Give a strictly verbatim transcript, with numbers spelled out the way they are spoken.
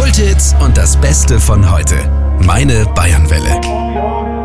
Kulthits und das Beste von heute. Meine Bayernwelle.